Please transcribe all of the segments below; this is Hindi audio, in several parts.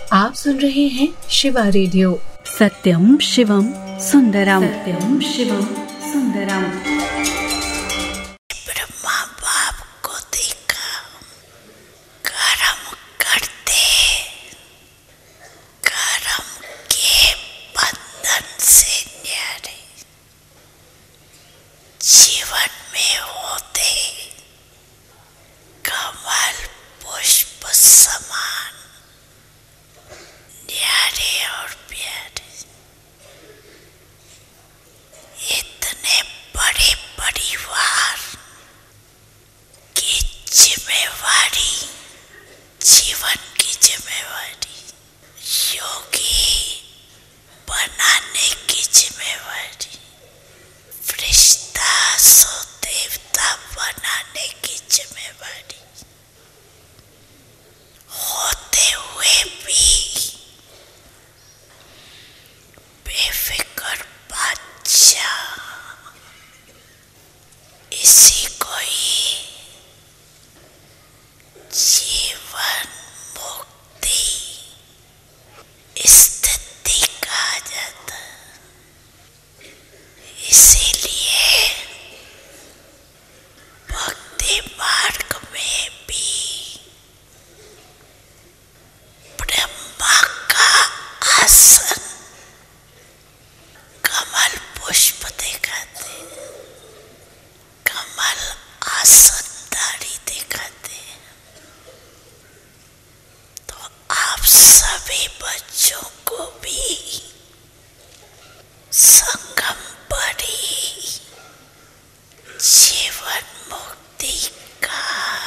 आप सुन रहे हैं शिवा रेडियो। सत्यम शिवम सुंदरम, सत्यम शिवम सुंदरम। ब्रह्मा बाप को देखा, कर्म करते, कर्म के बंधन से न्यारे जीवन में होते कमल पुष्प समान न्यारे और प्यारे। इतने बड़े परिवार की जिम्मेवारी, जीवन की जिम्मेवारी, योगी बनाने की जिम्मेवारी, फरिश्ता सो देवता बनाने की जिम्मेवारी होते हुए भी बेफिक्र बादशाह इसी को ही जीवन मुक्ति स्थिति कहा जाता है। इसीलिए भक्ति मार्ग में भी ब्रह्मा का आसन कमल पुष्प दिखाते, कमल आसनदारी दिखाते। तो आप सभी बच्चों को भी संगम परी जीवन मुक्ति का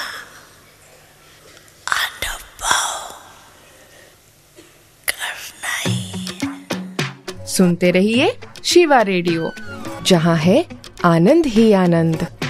अनुभव करना ही। सुनते रहिए शिवा रेडियो, जहाँ है आनंद ही आनंद।